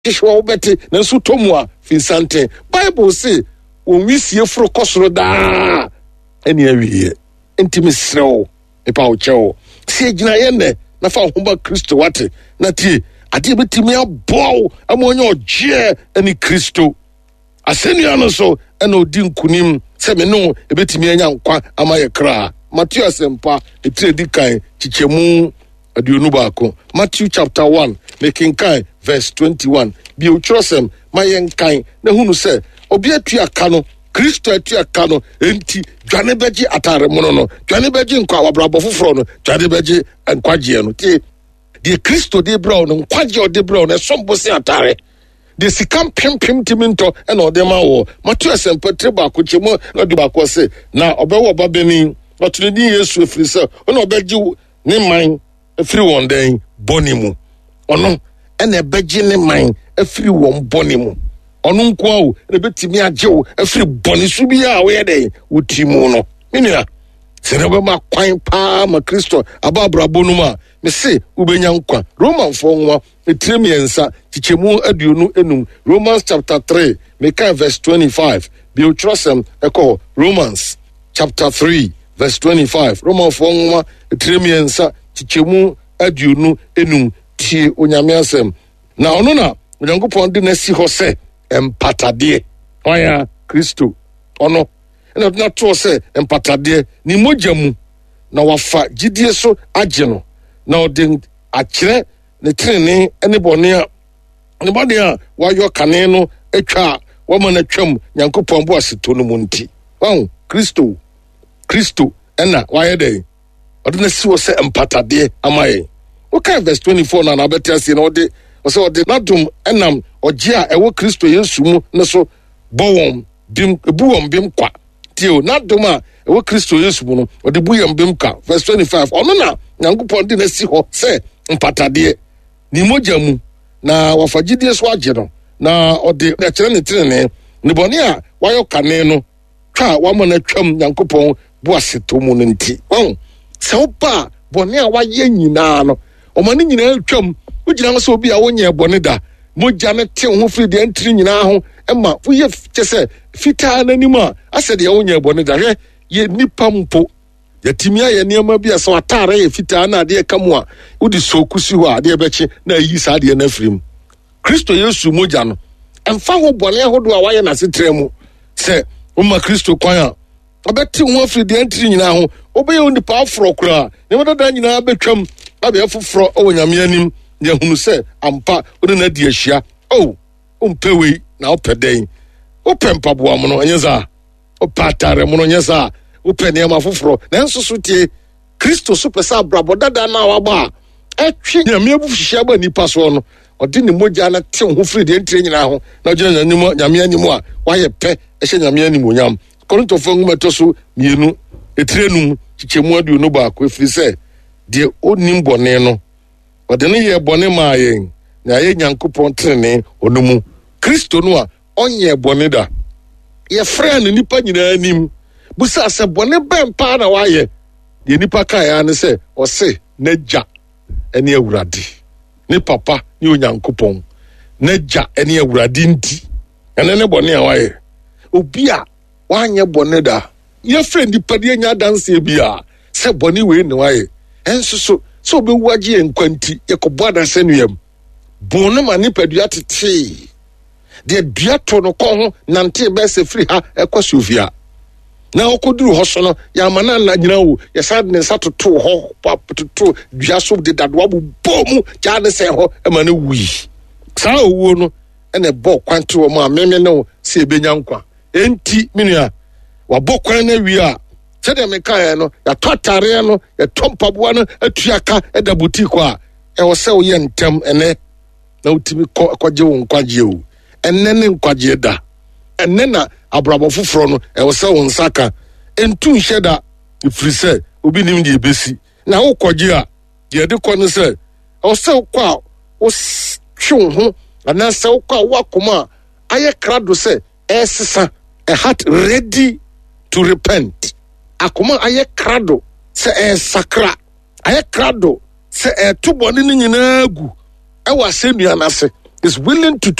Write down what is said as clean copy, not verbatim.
hwehwe wo bɛte nanso tomu a finsante Bible say on wisie foro kɔsoro daa ɛne awie ntimi srew epa wo kyɛw sie gyina yɛ nɛ na fa ho ba Kristo wate na tie ade betimi abɔw amonye ɔgye ɛne Kristo asɛnua no so ɛna odi nkunim sɛ me no ebetimi anya nkwa ama yɛ kra Matthew asempa etiredi kan chichemu aduonu baako Matthew chapter 1 making kan verse 21 bi otwrosem ma yenkan na hunu sɛ obi atua ka no Kristo atua ka no enti dwane bɛgye atare mono no dwane bɛgye nkwa wabrabɔ foforo no dwane bɛgye nkwagye no tie de Kristo de brawo no nkwagye ode brawo no sombo se atare de sikam pempem timinto ɛna ode ma wo Matthew asempa tre baako chemu na de baako se na ɔbɛwɔ babani ɔtune din Yesu efiri sɛ ɔna ɔbɛgye ne man efiri wɔn den bɔne mu ɔno ɛna ɛbɛgye ne man efiri wɔn bɔne mu ɔno nko a wo na betimi agye wo efiri bɔne so bi a wo yɛ den wuti mu no menua sɛ na bɛma kwan paa ma Kristo ababrabo no mu a me se wobɛnya nkwa Romanfo nwa etiremiensa chichemu aduonu enum Romans chapter 3 meka verse 25 bi otwrosem ɛkɔ Romans chapter 3 verse 25 Romanfo nwa etiremiensa chichemu aduonu enum tie onyame asem na ɔno na Onyankopɔn de na si hɔ sɛ empatade ɔya Kristo ɔno ɛna na to sɛ empatade ni mogya mu na wafa gidie so agye no na ɔde akyerɛ ne trene ne bɔne a wayɔ kane no atwa wɔma na twam Nyankopɔn bo aseto no mu nti wɔn Kristo ɛna wayɛ dɛ ɔde na si hɔ sɛ empatade ama yɛn okay verse 24 na abɛte ase na ɔde nadom ɛnam ɔgye a ɛwɔ Kristo Yesu mu ne so bɔ wɔn bim kwa tio nadom a ɛwɔ Kristo Yesu mu no ɔde bu yɛn bim kwa verse 25 ɔno na Nyankopɔn de na si hɔ sɛ mpatadeɛ ni mogya mu na wafa gidie so agye no na ɔde akyerɛ ne trene ne bɔne a wayɔ kane no twa wama na twam Nyankopɔn bo aseto mu no nti sɛ woba bɔne a wayɛ nyinaa no ɔma ne nyinaa twam wogyina sɛ obi a wonyɛ bɔne da mogya ne te ho firi deɛ ntiri nyinaa ho ɛma woyɛ kyɛ sɛ fitaa n'anim a asɛ deɛ wonyɛ bɔne da hwɛ yɛ nipa mpo yɛtimi ayɛ nneɛma bi a sɛ atare yɛ fitaa na adeɛ ka mu a wode soku si hɔ a adeɛ bɛkye na ayi saa adeɛ no afiri mu Kristo Yesu mogya no ɛmfa ho bɔne ahodoɔ a wayɛ n'asetrɛ mu sɛ woma Kristo kwan a ɔbɛte ho afiri deɛ ntiri nyinaa ho wobɛyɛ wo nipa aforɔ koraa nneɛma dada nyinaa bɛtwam abɛyɛ foforɔ ɔwɔ Nyame anim yɛhunu sɛ ampa wode na di ahyia wompɛ wei na wopɛ dɛn wopɛ mpaboa mu no ɛnyɛ saa wopɛ atare mu no ɛnyɛ saa wopɛ nneɛma foforɔ nanso so tie Kristo so pɛ sɛ abrabɔ dada no a waba a ɛtwe Nyame abufuhyia ba nnipa soɔ no ɔde ne mogya no te ho firi deɛ ntire nyinaa ho na ɔgyina Nyame anim a wayɛ pɛ ɛhyɛ Nyame anim onyam Korintofo nwoma ɛtɔ so 2 etirenum kyikyɛmu aduonu baako ɛfiri sɛ deɛ ɔnim bɔne no ɔde ne yɛ bɔne maa yɛn na yɛ Nyankopɔn trene ɔno mu Kristo no a ɔnyɛ bɔne da yɛfrɛ ne nipa nyinaa anim busa sɛ bɔne bɛn paa na wayɛ deɛ nipa kaeɛ ne sɛ ɔse n'agya ɛne Awurade ne papa ne Onyankopɔn n'agya ɛne Awurade nti ɛne ne bɔne a wayɛ obi a wanyɛ bɔne da yɛfrɛ nipa deɛ nya danse bi a sɛ bɔne wei ne wayɛ ɛnso so sɛ obɛwu agye yɛ nkwa nti yɛkɔbɔ adasɛnnuam bɔne ma nipadua tetee deɛ dua to no kɔ ho nante bɛsɛ firi ha ɛkɔ Sofia na ɔkɔduru hɔ so no yɛama na nyina wo yɛsa de ne nsa toto hɔ toto dua so de dadoa bobɔ mu gyaa ne sɛ hɔ ɛma no wui saa owuo no ɛna ɛbɔ kwan to wɔ mu a meme ne wo sɛ ɛbɛnya nkwa enti menua wabɔ kwan no awie a sɛdeɛ mekaeɛ no yɛtɔ atareɛ no yɛtɔ mpaboa no atua ka ɛda boutique a ɛwɔ sɛ woyɛ ntɛm ɛnɛ na wotumi kɔgye wo nkwagyeɛ o ɛnɛ ne nkwagyeɛ da ɛnɛ na abrabɔ foforɔ no ɛwɔ sɛ wo nsa ka ɛntu nhyɛ da ɛfiri sɛ obi nim deɛ ɛbɛsi na wokɔgye a deɛ ɛde kɔ no sɛ ɛwɔ sɛ wokɔ a wotwe wo ho anaasɛ wokɔ a woakoma a ayɛ krado sɛ ɛsesa a heart ready to repent akoma ayɛ krado sɛ sakra ayɛ krado sɛ ɛto bɔne no nyinaa gu ɛwɔ asɛnnua no ase is willing to